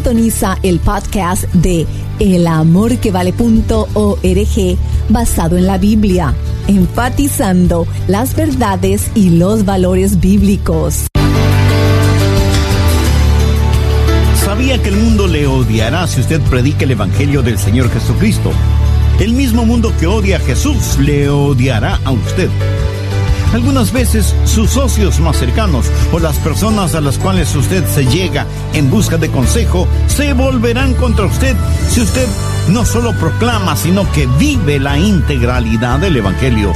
Sintoniza el podcast de elamorquevale.org basado en la Biblia, enfatizando las verdades y los valores bíblicos. ¿Sabía que el mundo le odiará si usted predica el Evangelio del Señor Jesucristo? El mismo mundo que odia a Jesús le odiará a usted. Algunas veces sus socios más cercanos o las personas a las cuales usted se llega en busca de consejo se volverán contra usted si usted no solo proclama, sino que vive la integralidad del Evangelio.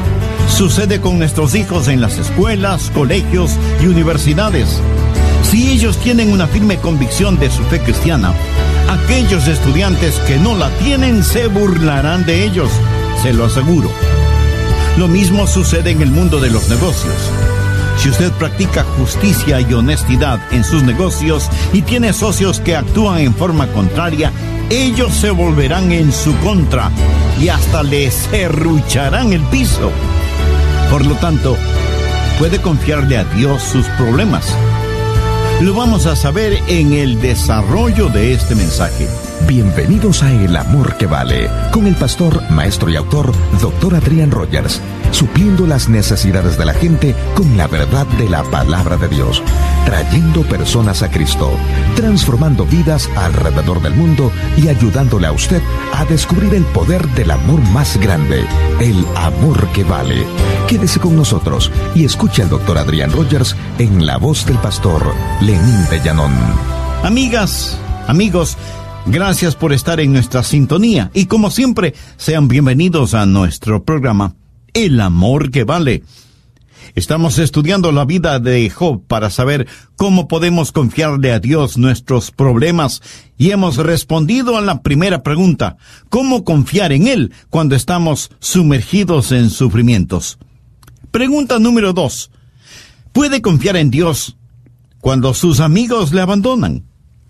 Sucede con nuestros hijos en las escuelas, colegios y universidades. Si ellos tienen una firme convicción de su fe cristiana, aquellos estudiantes que no la tienen se burlarán de ellos, se lo aseguro. Lo mismo sucede en el mundo de los negocios. Si usted practica justicia y honestidad en sus negocios y tiene socios que actúan en forma contraria, ellos se volverán en su contra y hasta les serrucharán el piso. Por lo tanto, puede confiarle a Dios sus problemas. Lo vamos a saber en el desarrollo de este mensaje. Bienvenidos a El Amor que Vale, con el pastor, maestro y autor, Dr. Adrián Rogers, supliendo las necesidades de la gente con la verdad de la palabra de Dios, trayendo personas a Cristo, transformando vidas alrededor del mundo y ayudándole a usted a descubrir el poder del amor más grande, el amor que vale. Quédese con nosotros y escuche al Dr. Adrián Rogers en la voz del pastor Lenín de Llanón. Amigas, amigos, gracias por estar en nuestra sintonía y como siempre, sean bienvenidos a nuestro programa El Amor que Vale. Estamos estudiando la vida de Job para saber cómo podemos confiarle a Dios nuestros problemas y hemos respondido a la primera pregunta: ¿cómo confiar en Él cuando estamos sumergidos en sufrimientos? Pregunta número 2: ¿puede confiar en Dios cuando sus amigos le abandonan?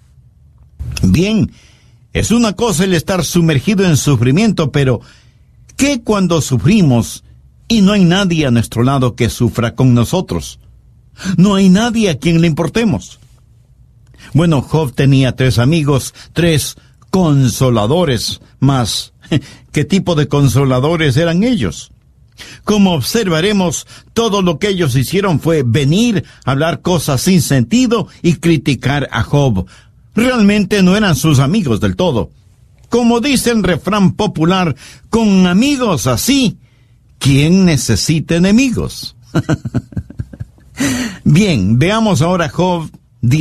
Bien, es una cosa el estar sumergido en sufrimiento, pero ¿qué cuando sufrimos y no hay nadie a nuestro lado que sufra con nosotros? No hay nadie a quien le importemos. Bueno, Job tenía 3 amigos, 3 consoladores, mas ¿qué tipo de consoladores eran ellos? Como observaremos, todo lo que ellos hicieron fue venir, hablar cosas sin sentido y criticar a Job. Realmente no eran sus amigos del todo. Como dice el refrán popular, con amigos así, ¿quién necesita enemigos? Bien, veamos ahora Job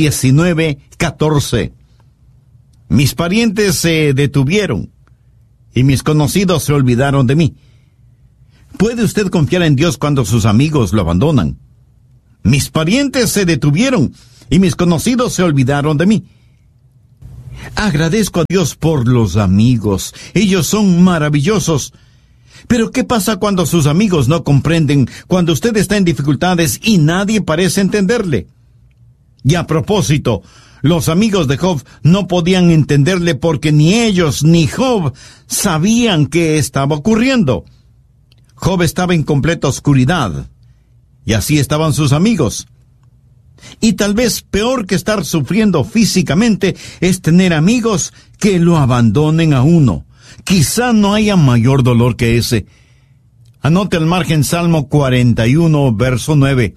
19:14. Mis parientes se detuvieron y mis conocidos se olvidaron de mí. ¿Puede usted confiar en Dios cuando sus amigos lo abandonan? Mis parientes se detuvieron y mis conocidos se olvidaron de mí. Agradezco a Dios por los amigos. Ellos son maravillosos. Pero ¿qué pasa cuando sus amigos no comprenden, cuando usted está en dificultades y nadie parece entenderle? Y a propósito, los amigos de Job no podían entenderle porque ni ellos ni Job sabían qué estaba ocurriendo. Job estaba en completa oscuridad, y así estaban sus amigos. Y tal vez peor que estar sufriendo físicamente es tener amigos que lo abandonen a uno. Quizá no haya mayor dolor que ese. Anote al margen Salmo 41, verso 9.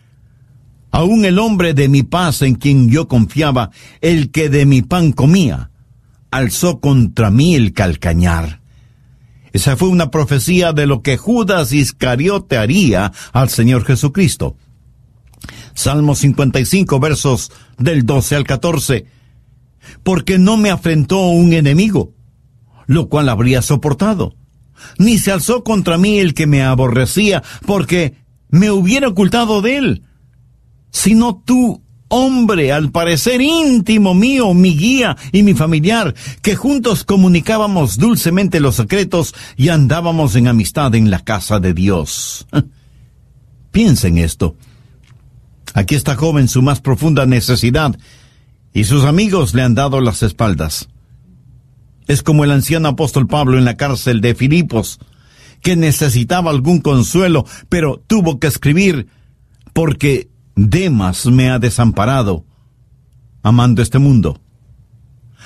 Aún el hombre de mi paz en quien yo confiaba, el que de mi pan comía, alzó contra mí el calcañar. Esa fue una profecía de lo que Judas Iscariote haría al Señor Jesucristo. Salmo 55, versos del 12 al 14. Porque no me afrentó un enemigo, lo cual habría soportado. Ni se alzó contra mí el que me aborrecía, porque me hubiera ocultado de él. Sino tú, hombre, al parecer íntimo mío, mi guía y mi familiar, que juntos comunicábamos dulcemente los secretos y andábamos en amistad en la casa de Dios. Piensa en esto. Aquí está Job en su más profunda necesidad, y sus amigos le han dado las espaldas. Es como el anciano apóstol Pablo en la cárcel de Filipos, que necesitaba algún consuelo, pero tuvo que escribir, porque Demas me ha desamparado, amando este mundo.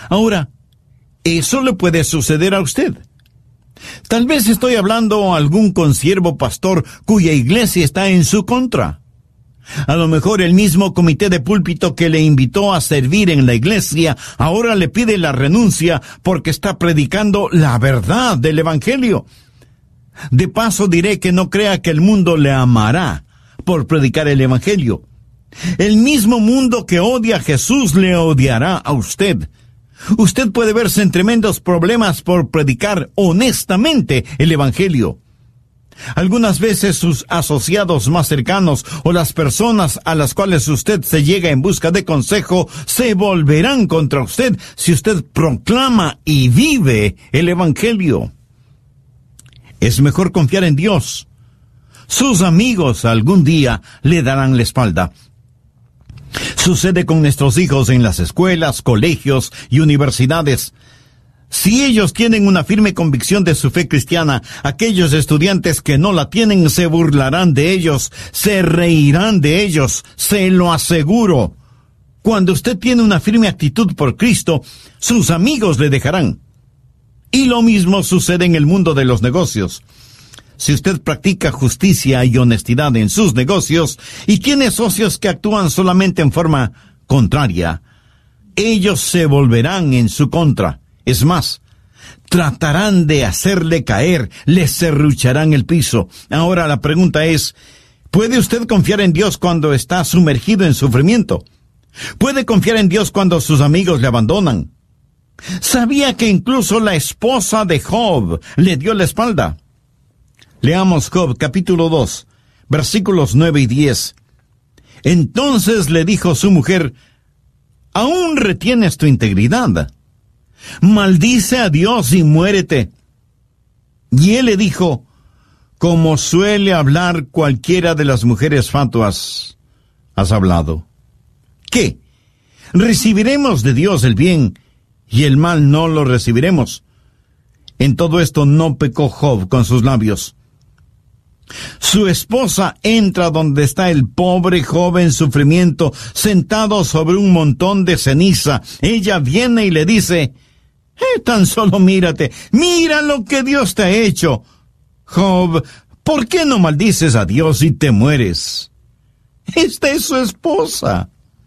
Ahora, eso le puede suceder a usted. Tal vez estoy hablando a algún consiervo pastor cuya iglesia está en su contra. A lo mejor el mismo comité de púlpito que le invitó a servir en la iglesia ahora le pide la renuncia porque está predicando la verdad del Evangelio. De paso diré que no crea que el mundo le amará por predicar el Evangelio. El mismo mundo que odia a Jesús le odiará a usted. Usted puede verse en tremendos problemas por predicar honestamente el Evangelio. Algunas veces sus asociados más cercanos o las personas a las cuales usted se llega en busca de consejo se volverán contra usted si usted proclama y vive el Evangelio. Es mejor confiar en Dios. Sus amigos algún día le darán la espalda. Sucede con nuestros hijos en las escuelas, colegios y universidades. Si ellos tienen una firme convicción de su fe cristiana, aquellos estudiantes que no la tienen se burlarán de ellos, se reirán de ellos, se lo aseguro. Cuando usted tiene una firme actitud por Cristo, sus amigos le dejarán. Y lo mismo sucede en el mundo de los negocios. Si usted practica justicia y honestidad en sus negocios y tiene socios que actúan solamente en forma contraria, ellos se volverán en su contra. Es más, tratarán de hacerle caer, le serrucharán el piso. Ahora la pregunta es, ¿puede usted confiar en Dios cuando está sumergido en sufrimiento? ¿Puede confiar en Dios cuando sus amigos le abandonan? ¿Sabía que incluso la esposa de Job le dio la espalda? Leamos Job capítulo 2, versículos 9 y 10. Entonces le dijo su mujer, ¿aún retienes tu integridad? Maldice a Dios y muérete. Y él le dijo, como suele hablar cualquiera de las mujeres fatuas, has hablado. ¿Qué? ¿Recibiremos de Dios el bien y el mal no lo recibiremos? En todo esto no pecó Job con sus labios. Su esposa entra donde está el pobre Job en sufrimiento, sentado sobre un montón de ceniza. Ella viene y le dice, tan solo mírate, mira lo que Dios te ha hecho. Job, ¿por qué no maldices a Dios y te mueres? Esta es su esposa.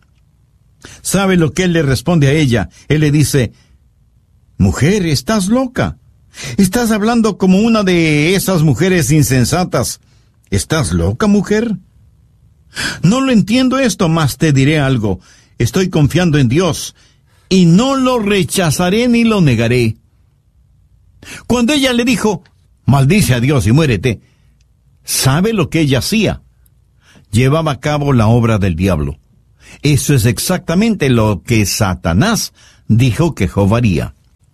¿Sabe lo que él le responde a ella? Él le dice, mujer, estás loca. Estás hablando como una de esas mujeres insensatas. ¿Estás loca, mujer? No lo entiendo esto, mas te diré algo. Estoy confiando en Dios y no lo rechazaré ni lo negaré. Cuando ella le dijo, maldice a Dios y muérete, ¿sabe lo que ella hacía? Llevaba a cabo la obra del diablo. Eso es exactamente lo que Satanás dijo que Job haría.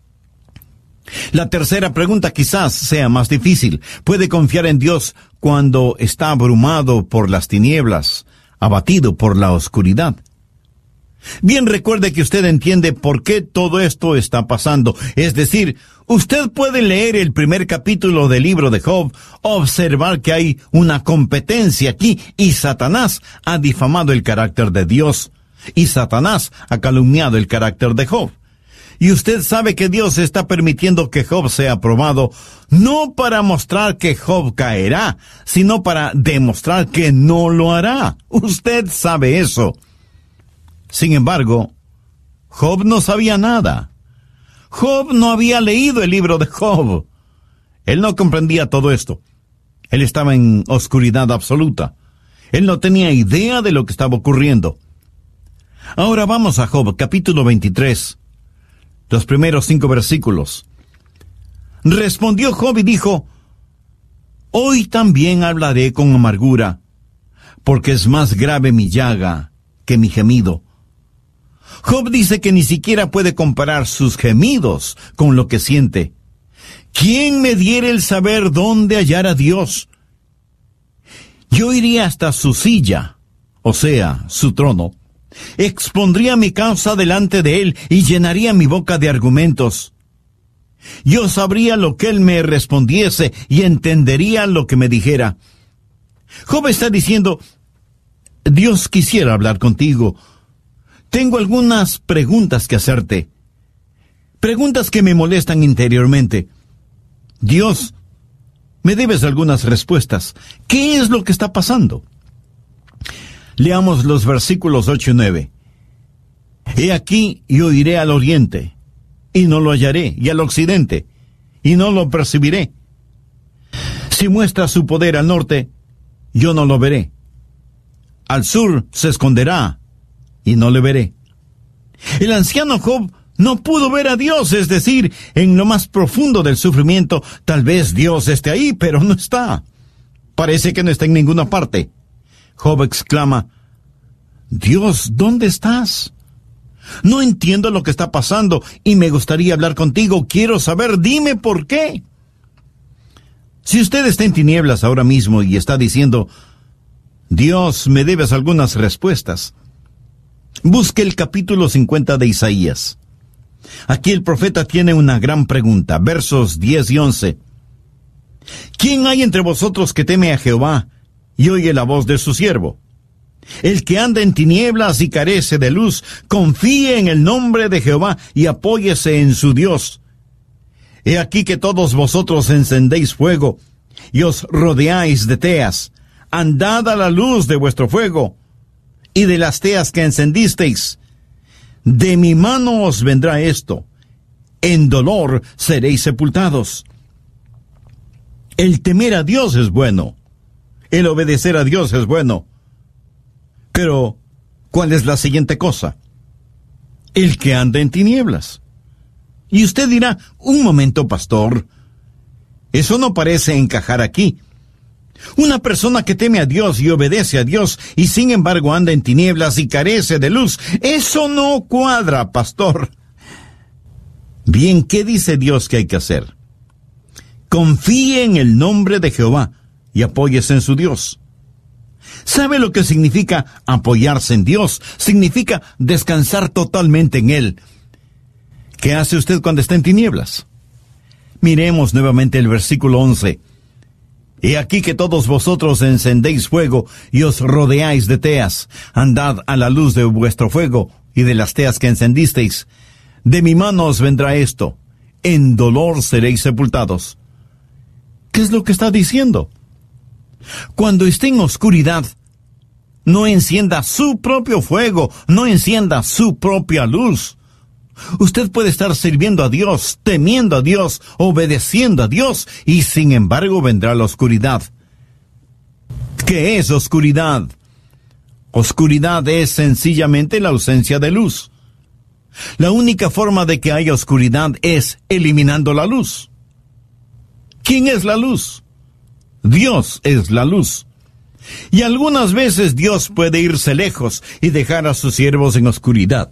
La tercera pregunta quizás sea más difícil. ¿Puede confiar en Dios cuando está abrumado por las tinieblas, abatido por la oscuridad? Bien, recuerde que usted entiende por qué todo esto está pasando. Es decir, usted puede leer el primer capítulo del libro de Job, observar que hay una competencia aquí y Satanás ha difamado el carácter de Dios y Satanás ha calumniado el carácter de Job. Y usted sabe que Dios está permitiendo que Job sea probado, no para mostrar que Job caerá, sino para demostrar que no lo hará. Usted sabe eso. Sin embargo, Job no sabía nada. Job no había leído el libro de Job. Él no comprendía todo esto. Él estaba en oscuridad absoluta. Él no tenía idea de lo que estaba ocurriendo. Ahora vamos a Job, capítulo 23. Los primeros 5 versículos. Respondió Job y dijo, hoy también hablaré con amargura, porque es más grave mi llaga que mi gemido. Job dice que ni siquiera puede comparar sus gemidos con lo que siente. ¿Quién me diera el saber dónde hallar a Dios? Yo iría hasta su silla, o sea, su trono. Expondría mi causa delante de él y llenaría mi boca de argumentos. Yo sabría lo que él me respondiese y entendería lo que me dijera. Job está diciendo, Dios quisiera hablar contigo. Tengo algunas preguntas que hacerte. Preguntas que me molestan interiormente. Dios, me debes algunas respuestas. ¿Qué es lo que está pasando? Leamos los versículos 8 y 9. He aquí yo iré al oriente, y no lo hallaré, y al occidente, y no lo percibiré. Si muestra su poder al norte, yo no lo veré. Al sur se esconderá, y no le veré. El anciano Job no pudo ver a Dios, es decir, en lo más profundo del sufrimiento, tal vez Dios esté ahí, pero no está. Parece que no está en ninguna parte. Job exclama, Dios, ¿dónde estás? No entiendo lo que está pasando y me gustaría hablar contigo. Quiero saber, dime por qué. Si usted está en tinieblas ahora mismo y está diciendo, Dios, me debes algunas respuestas, busque el capítulo 50 de Isaías. Aquí el profeta tiene una gran pregunta, versos 10 y 11. ¿Quién hay entre vosotros que teme a Jehová y oye la voz de su siervo? El que anda en tinieblas y carece de luz, confíe en el nombre de Jehová y apóyese en su Dios. He aquí que todos vosotros encendéis fuego y os rodeáis de teas. Andad a la luz de vuestro fuego y de las teas que encendisteis. De mi mano os vendrá esto. En dolor seréis sepultados. El temer a Dios es bueno. El obedecer a Dios es bueno. Pero, ¿cuál es la siguiente cosa? El que anda en tinieblas. Y usted dirá, un momento, pastor, eso no parece encajar aquí. Una persona que teme a Dios y obedece a Dios y sin embargo anda en tinieblas y carece de luz, eso no cuadra, pastor. Bien, ¿qué dice Dios que hay que hacer? Confíe en el nombre de Jehová y apóyese en su Dios. ¿Sabe lo que significa apoyarse en Dios? Significa descansar totalmente en Él. ¿Qué hace usted cuando está en tinieblas? Miremos nuevamente el versículo 11. He aquí que todos vosotros encendéis fuego y os rodeáis de teas. Andad a la luz de vuestro fuego y de las teas que encendisteis. De mi mano os vendrá esto. En dolor seréis sepultados. ¿Qué es lo que está diciendo? Cuando esté en oscuridad, no encienda su propio fuego, no encienda su propia luz. Usted puede estar sirviendo a Dios, temiendo a Dios, obedeciendo a Dios, y sin embargo vendrá la oscuridad. ¿Qué es oscuridad? Oscuridad es sencillamente la ausencia de luz. La única forma de que haya oscuridad es eliminando la luz. ¿Quién es la luz? Dios es la luz. Y algunas veces Dios puede irse lejos y dejar a sus siervos en oscuridad.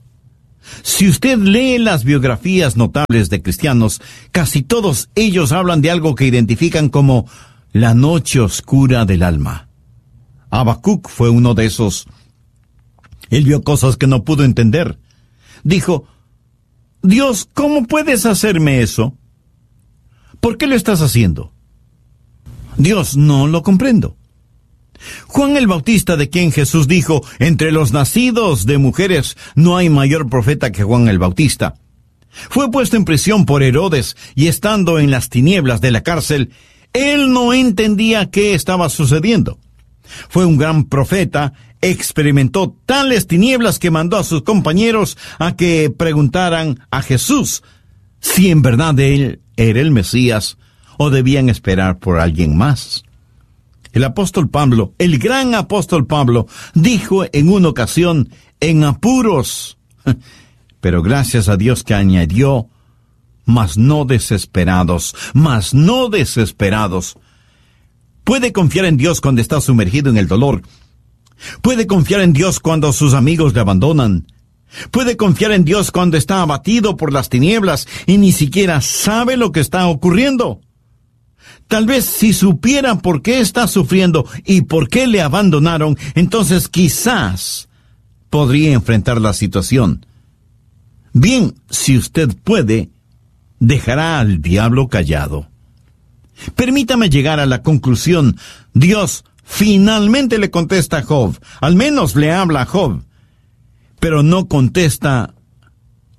Si usted lee las biografías notables de cristianos, casi todos ellos hablan de algo que identifican como la noche oscura del alma. Habacuc fue uno de esos. Él vio cosas que no pudo entender. Dijo, Dios, ¿cómo puedes hacerme eso? ¿Por qué lo estás haciendo? Dios, no lo comprendo. Juan el Bautista, de quien Jesús dijo, entre los nacidos de mujeres no hay mayor profeta que Juan el Bautista, fue puesto en prisión por Herodes y estando en las tinieblas de la cárcel, él no entendía qué estaba sucediendo. Fue un gran profeta, experimentó tales tinieblas que mandó a sus compañeros a que preguntaran a Jesús si en verdad él era el Mesías o debían esperar por alguien más. El apóstol Pablo, el gran apóstol Pablo, dijo en una ocasión, en apuros, pero gracias a Dios que añadió, mas no desesperados, mas no desesperados. Puede confiar en Dios cuando está sumergido en el dolor. Puede confiar en Dios cuando sus amigos le abandonan. Puede confiar en Dios cuando está abatido por las tinieblas y ni siquiera sabe lo que está ocurriendo. Tal vez si supiera por qué está sufriendo y por qué le abandonaron, entonces quizás podría enfrentar la situación. Bien, si usted puede, dejará al diablo callado. Permítame llegar a la conclusión. Dios finalmente le contesta a Job, al menos le habla a Job, pero no contesta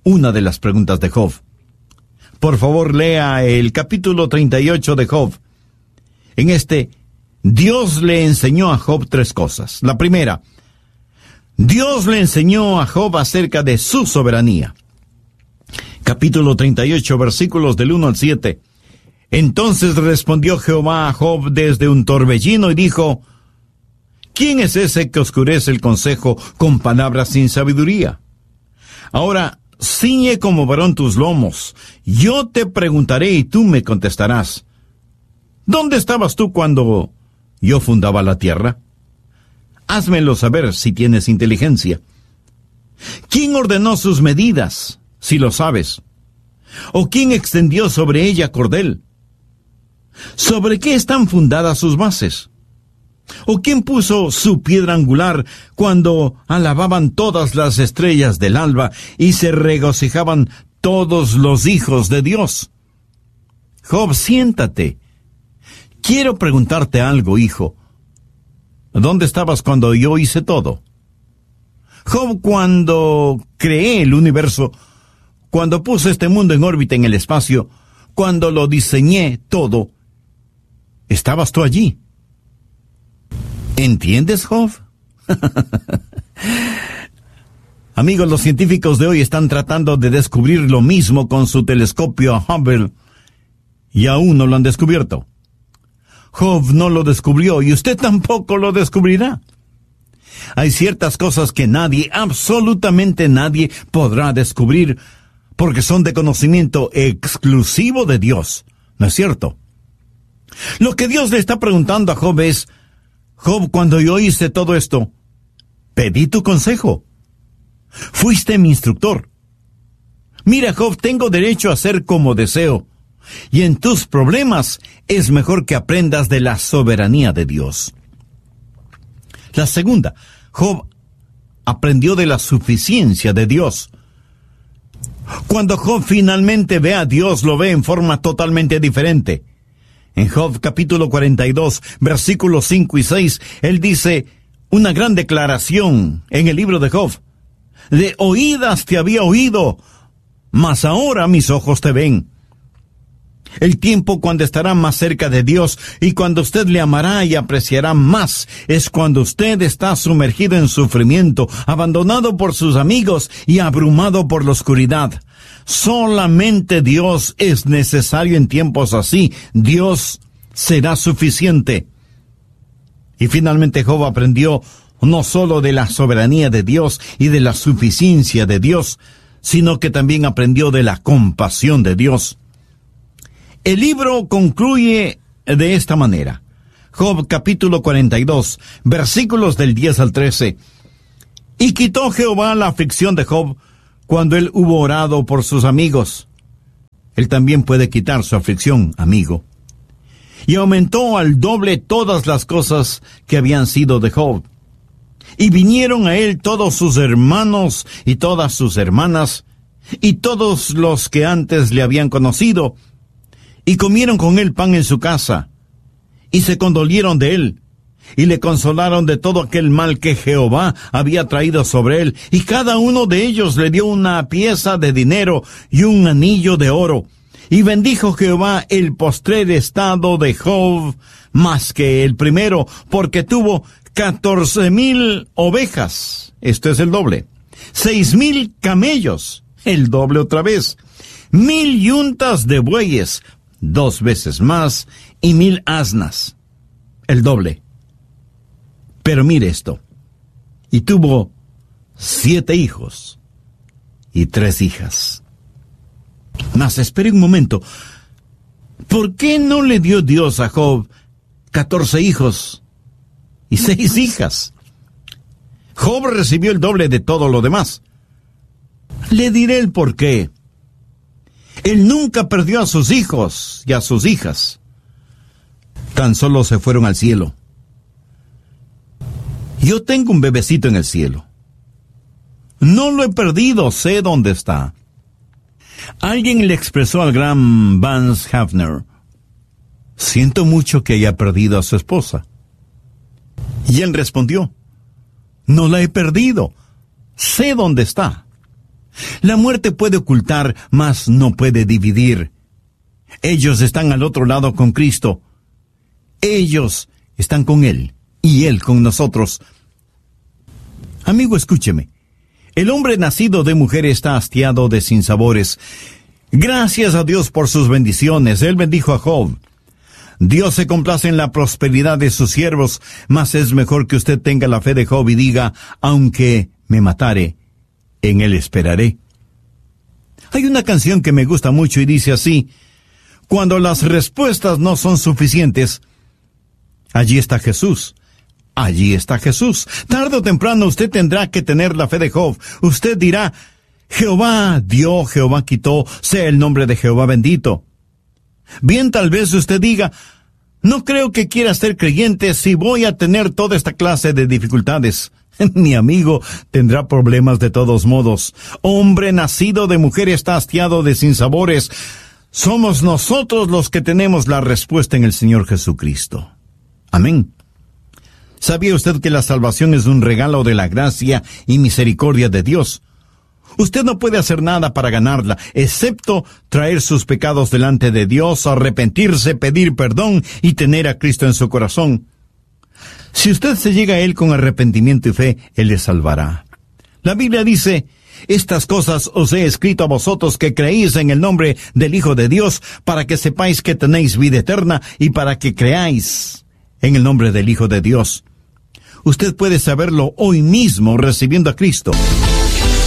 una de las preguntas de Job. Por favor, lea el capítulo 38 de Job. En este, Dios le enseñó a Job 3 cosas. La primera, Dios le enseñó a Job acerca de su soberanía. Capítulo 38, versículos del 1 al 7. Entonces respondió Jehová a Job desde un torbellino y dijo: ¿Quién es ese que oscurece el consejo con palabras sin sabiduría? Ahora, ciñe como varón tus lomos. Yo te preguntaré y tú me contestarás. ¿Dónde estabas tú cuando yo fundaba la tierra? Házmelo saber si tienes inteligencia. ¿Quién ordenó sus medidas, si lo sabes? ¿O quién extendió sobre ella cordel? ¿Sobre qué están fundadas sus bases? ¿O quién puso su piedra angular cuando alababan todas las estrellas del alba y se regocijaban todos los hijos de Dios? Job, siéntate. Quiero preguntarte algo, hijo. ¿Dónde estabas cuando yo hice todo? Job, cuando creé el universo, cuando puse este mundo en órbita en el espacio, cuando lo diseñé todo, ¿estabas tú allí? ¿Entiendes, Job? Amigos, los científicos de hoy están tratando de descubrir lo mismo con su telescopio Hubble y aún no lo han descubierto. Job no lo descubrió y usted tampoco lo descubrirá. Hay ciertas cosas que nadie, absolutamente nadie, podrá descubrir porque son de conocimiento exclusivo de Dios. ¿No es cierto? Lo que Dios le está preguntando a Job es: Job, cuando yo hice todo esto, pedí tu consejo. Fuiste mi instructor. Mira, Job, tengo derecho a hacer como deseo. Y en tus problemas es mejor que aprendas de la soberanía de Dios. La segunda, Job aprendió de la suficiencia de Dios. Cuando Job finalmente ve a Dios, lo ve en forma totalmente diferente. En Job capítulo 42, versículos 5 y 6, él dice una gran declaración en el libro de Job. De oídas te había oído, mas ahora mis ojos te ven. El tiempo cuando estará más cerca de Dios y cuando usted le amará y apreciará más es cuando usted está sumergido en sufrimiento, abandonado por sus amigos y abrumado por la oscuridad. Solamente Dios es necesario en tiempos así. Dios será suficiente. Y finalmente Job aprendió no solo de la soberanía de Dios y de la suficiencia de Dios, sino que también aprendió de la compasión de Dios. El libro concluye de esta manera. Job capítulo 42, versículos del 10 al 13. Y quitó Jehová la aflicción de Job cuando él hubo orado por sus amigos. Él también puede quitar su aflicción, amigo. Y aumentó al doble todas las cosas que habían sido de Job. Y vinieron a él todos sus hermanos y todas sus hermanas, y todos los que antes le habían conocido, y comieron con él pan en su casa, y se condolieron de él, y le consolaron de todo aquel mal que Jehová había traído sobre él, y cada uno de ellos le dio una pieza de dinero y un anillo de oro. Y bendijo Jehová el postrer estado de Job más que el primero, porque tuvo 14,000 ovejas, esto es el doble, 6,000 camellos, el doble otra vez, 1,000 yuntas de bueyes, 2 veces más, y 1,000 asnas, el doble. Pero mire esto, y tuvo 7 hijos y 3 hijas. Mas espere un momento, ¿por qué no le dio Dios a Job 14 hijos y 6 hijas? Job recibió el doble de todo lo demás. Le diré el por qué. Él nunca perdió a sus hijos y a sus hijas. Tan solo se fueron al cielo. Yo tengo un bebecito en el cielo. No lo he perdido, sé dónde está. Alguien le expresó al gran Vance Havner: siento mucho que haya perdido a su esposa. Y él respondió: no la he perdido, sé dónde está. La muerte puede ocultar, mas no puede dividir. Ellos están al otro lado con Cristo. Ellos están con Él y Él con nosotros. Amigo, escúcheme. El hombre nacido de mujer está hastiado de sinsabores. Gracias a Dios por sus bendiciones. Él bendijo a Job. Dios se complace en la prosperidad de sus siervos, mas es mejor que usted tenga la fe de Job y diga, aunque me matare, en Él esperaré. Hay una canción que me gusta mucho y dice así: cuando las respuestas no son suficientes, allí está Jesús. Allí está Jesús. Tarde o temprano usted tendrá que tener la fe de Job. Usted dirá, Jehová dio, Jehová quitó, sea el nombre de Jehová bendito. Bien, tal vez usted diga, no creo que quiera ser creyente si voy a tener toda esta clase de dificultades. Mi amigo tendrá problemas de todos modos. Hombre nacido de mujer está hastiado de sinsabores. Somos nosotros los que tenemos la respuesta en el Señor Jesucristo. Amén. ¿Sabía usted que la salvación es un regalo de la gracia y misericordia de Dios? Usted no puede hacer nada para ganarla, excepto traer sus pecados delante de Dios, arrepentirse, pedir perdón y tener a Cristo en su corazón. Si usted se llega a Él con arrepentimiento y fe, Él le salvará. La Biblia dice, estas cosas os he escrito a vosotros que creéis en el nombre del Hijo de Dios, para que sepáis que tenéis vida eterna y para que creáis en el nombre del Hijo de Dios. Usted puede saberlo hoy mismo recibiendo a Cristo.